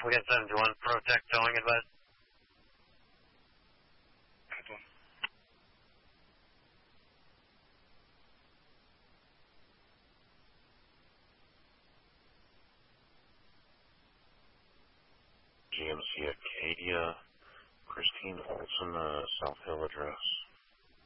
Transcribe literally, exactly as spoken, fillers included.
We got seven two one Protect towing advice. G M C Acadia, Christine Olson, uh, South Hill address.